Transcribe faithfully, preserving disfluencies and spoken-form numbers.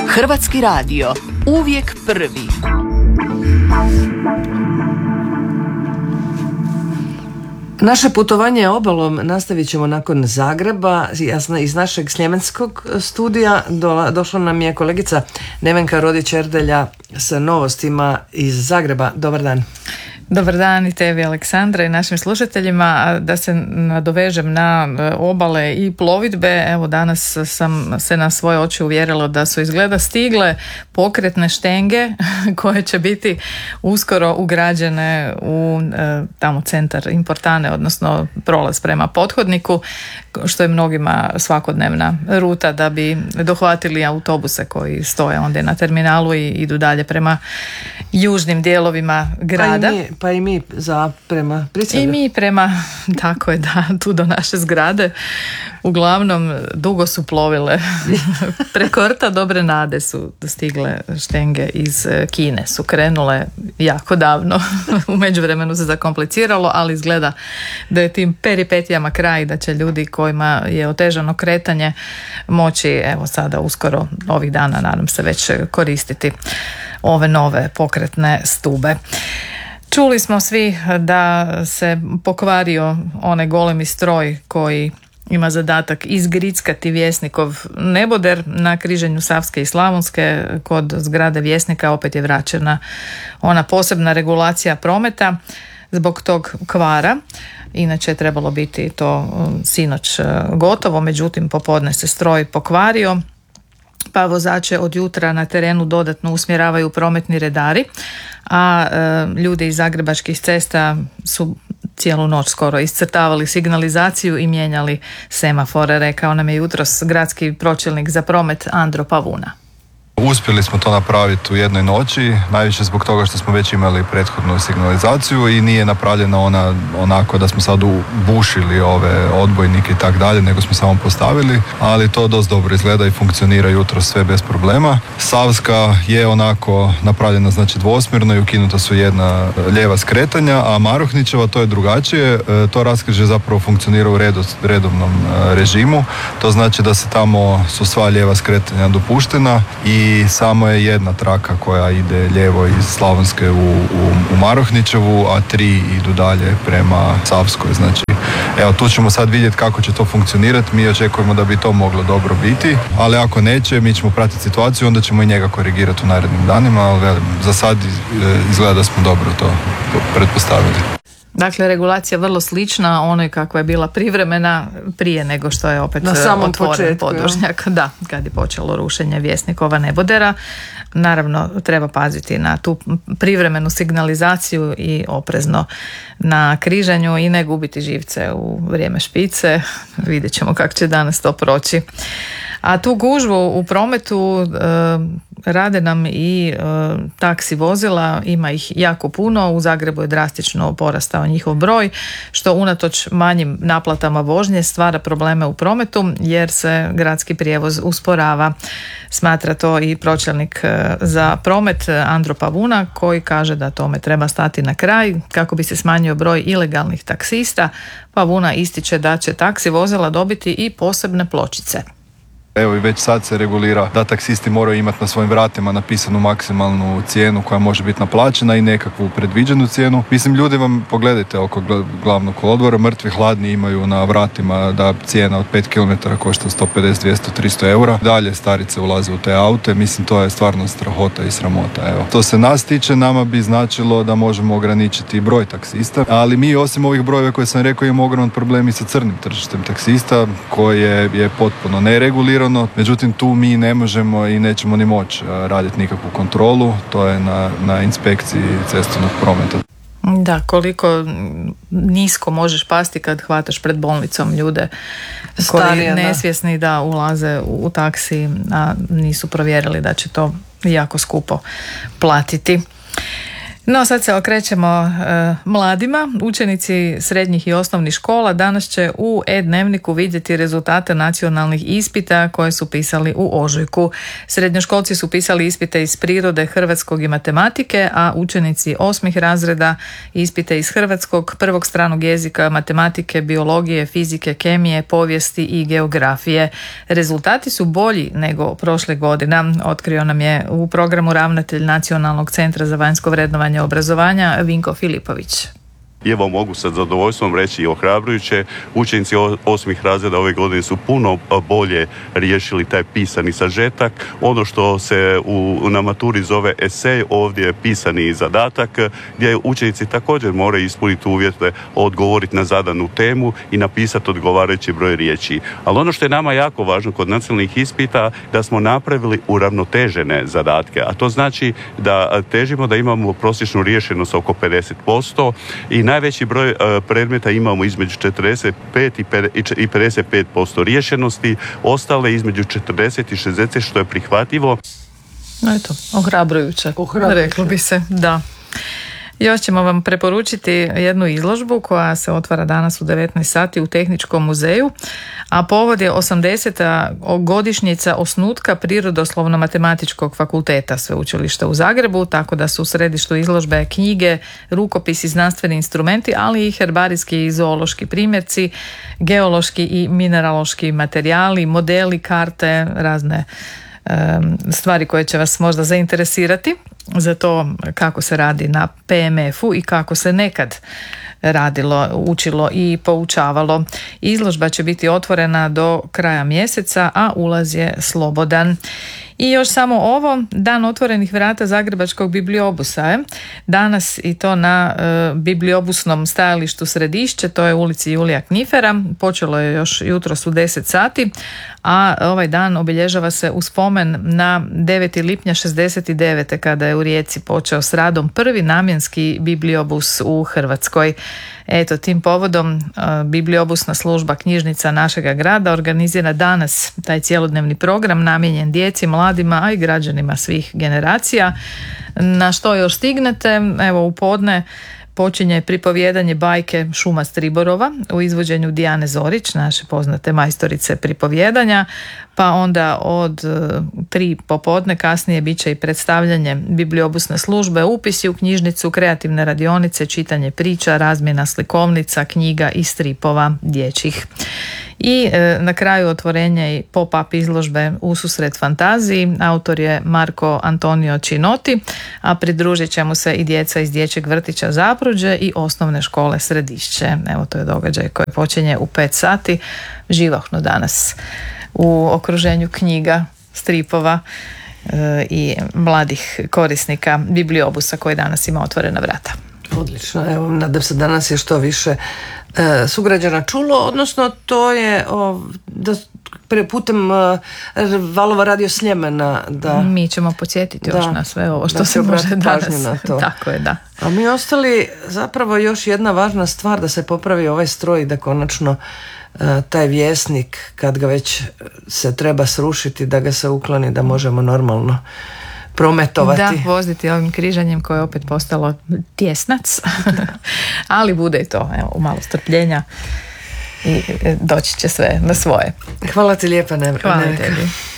Hrvatski radio, uvijek prvi. Naše putovanje obalom nastavit ćemo nakon Zagreba. Jasno, iz našeg sljemenskog studija do, došla nam je kolegica Nevenka Rodić-Erdelja s novostima iz Zagreba. Dobar dan. Dobar dan i tebi, Aleksandra, i našim slušateljima. Da se nadovežem na obale i plovidbe, evo danas sam se na svoje oči uvjerila da su izgleda stigle pokretne štenge koje će biti uskoro ugrađene u tamo centar Importane, odnosno prolaz prema pothodniku, što je mnogima svakodnevna ruta da bi dohvatili autobuse koji stoje ondje na terminalu i idu dalje prema južnim dijelovima grada. Pa i mi, pa i mi za prema Prisavlju. I mi prema, tako je, da, tu do naše zgrade. Uglavnom, dugo su plovile. Preko rta Dobre nade su stigle štenge iz Kine. Su krenule jako davno. U međuvremenu se zakompliciralo, ali izgleda da je tim peripetijama kraj, da će ljudi kojima je otežano kretanje moći, evo sada uskoro ovih dana, nadam se, već koristiti ove nove pokretne stube. Čuli smo svi da se pokvario onaj golemi stroj koji ima zadatak izgrickati Vjesnikov neboder na križanju Savske i Slavonske. Kod zgrade Vjesnika opet je vraćena ona posebna regulacija prometa zbog tog kvara. Inače je trebalo biti to sinoć gotovo, međutim popodne se stroj pokvario, pa vozače od jutra na terenu dodatno usmjeravaju prometni redari, a e, ljudi iz zagrebačkih cesta su cijelu noć skoro iscrtavali signalizaciju i mijenjali semafore, rekao nam je jutros gradski pročelnik za promet Andro Pavuna. Uspjeli smo to napraviti u jednoj noći, najviše zbog toga što smo već imali prethodnu signalizaciju i nije napravljena ona onako da smo sad ubušili ove odbojnike i tak dalje, nego smo samo postavili, ali to dosta dobro izgleda i funkcionira jutro sve bez problema. Savska je onako napravljena, znači dvosmjerno, i ukinuta su jedna lijeva skretanja, a Maruhnićeva to je drugačije, to raskrižje zapravo funkcionira u redu, redovnom režimu, to znači da se tamo su sva lijeva skretanja dopuštena i i samo je jedna traka koja ide lijevo iz Slavonske u, u, u Maruhnićevu, a tri idu dalje prema Savskoj. Znači, evo, tu ćemo sad vidjeti kako će to funkcionirati. Mi očekujemo da bi to moglo dobro biti, ali ako neće, mi ćemo pratiti situaciju, onda ćemo i njega korigirati u narednim danima, ali velim, za sad izgleda da smo dobro to pretpostavili. Dakle, regulacija vrlo slična onoj kakva je bila privremena prije nego što je opet na samom otvoren početku, podvožnjak. Ja. Da, kad je počelo rušenje Vjesnikova nebodera. Naravno, treba paziti na tu privremenu signalizaciju i oprezno na križanju i ne gubiti živce u vrijeme špice. Vidjet ćemo kako će danas to proći. A tu gužvu u prometu e, rade nam i e, taksi vozila, ima ih jako puno, u Zagrebu je drastično porastao njihov broj, što unatoč manjim naplatama vožnje stvara probleme u prometu jer se gradski prijevoz usporava. Smatra to i pročelnik za promet Andro Pavuna, koji kaže da tome treba stati na kraj kako bi se smanjio broj ilegalnih taksista. Pavuna ističe da će taksi vozila dobiti i posebne pločice. Evo i već sad se regulira da taksisti moraju imati na svojim vratima napisanu maksimalnu cijenu koja može biti naplaćena i nekakvu predviđenu cijenu. Mislim, ljudi vam pogledajte oko glavnog kolodvora, mrtvi hladni imaju na vratima da cijena od pet kilometara košta sto pedeset, dvjesto, tristo eura. Dalje starice ulaze u te aute, mislim to je stvarno strahota i sramota. Evo. To se nas tiče, nama bi značilo da možemo ograničiti broj taksista, ali mi osim ovih brojeva koje sam rekao imamo ogroman problem i sa crnim tržištem taksista koje je potpuno neregulirano. Međutim, tu mi ne možemo i nećemo ni moći raditi nikakvu kontrolu, to je na, na inspekciji cestovnog prometa. Da, koliko nisko možeš pasti kad hvataš pred bolnicom ljude koji nesvjesni da ulaze u, u taksi, a nisu provjerili da će to jako skupo platiti. No, sad se okrećemo e, mladima. Učenici srednjih i osnovnih škola danas će u e-dnevniku vidjeti rezultate nacionalnih ispita koje su pisali u ožujku. Srednjoškolci su pisali ispite iz prirode, hrvatskog i matematike, a učenici osmih razreda ispite iz hrvatskog, prvog stranog jezika, matematike, biologije, fizike, kemije, povijesti i geografije. Rezultati su bolji nego prošle godine, otkrio nam je u programu ravnatelj Nacionalnog centra za vanjsko vrednovanje obrazovanja Vinko Filipović. I evo mogu sa zadovoljstvom reći i ohrabrujuće, učenici osmih razreda ove godine su puno bolje riješili taj pisani sažetak. Ono što se u, na maturi zove esej, ovdje je pisani zadatak gdje učenici također moraju ispuniti uvjete, odgovoriti na zadanu temu i napisati odgovarajući broj riječi. Ali ono što je nama jako važno kod nacionalnih ispita, da smo napravili uravnotežene zadatke, a to znači da težimo da imamo prosječnu riješenost oko pedeset posto i najveći broj uh, predmeta imamo između četrdeset pet i pedeset pet posto riješenosti, ostale između četrdeset i šezdeset, što je prihvatljivo. No eto, ohrabrujuće, Ohrabrujuće. reklo bi se, da. Još ćemo vam preporučiti jednu izložbu koja se otvara danas u devetnaest sati u Tehničkom muzeju, a povod je osamdeseta godišnjica osnutka Prirodoslovno-matematičkog fakulteta Sveučilišta u Zagrebu, tako da su u središtu izložbe knjige, rukopisi, znanstveni instrumenti, ali i herbarijski i zoološki primjerci, geološki i mineraloški materijali, modeli, karte, razne stvari koje će vas možda zainteresirati za to kako se radi na P M F-u i kako se nekad radilo, učilo i poučavalo. Izložba će biti otvorena do kraja mjeseca, a ulaz je slobodan. I još samo ovo, dan otvorenih vrata Zagrebačkog bibliobusa je danas, i to na e, bibliobusnom stajalištu Središće, to je u ulici Julija Knifera. Počelo je još jutros u deset sati, a ovaj dan obilježava se u spomen na deveti lipnja šezdeset devete kada je u Rijeci počeo s radom prvi namjenski bibliobus u Hrvatskoj. Eto, tim povodom bibliobusna služba knjižnica našega grada organizira danas taj cjelodnevni program namijenjen djeci, mladima, a i građanima svih generacija. Na što još stignete? Evo, u podne počinje pripovijedanje bajke Šuma Striborova u izvođenju Dijane Zorić, naše poznate majstorice pripovijedanja, pa onda od tri popodne kasnije bit će i predstavljanje bibliobusne službe, upisi u knjižnicu, kreativne radionice, čitanje priča, razmjena slikovnica, knjiga i stripova dječjih. I e, na kraju otvorenje i pop-up izložbe Ususret fantaziji. Autor je Marko Antonio Činoti, a pridružit će mu se i djeca iz dječjeg vrtića Zapruđe i osnovne škole Središće. Evo, to je događaj koji počinje u pet sati, živahno danas u okruženju knjiga, stripova e, i mladih korisnika bibliobusa koji danas ima otvorena vrata. Odlično, evo, nadam se danas je što više e, sugrađana čulo, odnosno to je o, da pre putem e, valova radio Sljemena da... Mi ćemo podsjetiti da, još na sve ovo što da se može danas. Na to. Tako je, da. A mi ostali, zapravo još jedna važna stvar, da se popravi ovaj stroj, da konačno e, taj vjesnik, kad ga već se treba srušiti, da ga se ukloni, da možemo normalno prometovati. Da, voziti ovim križanjem koje je opet postalo tjesnac, ali bude i to, evo, malo strpljenja i doći će sve na svoje. Hvala ti lijepa, Nevenka. Hvala tebi.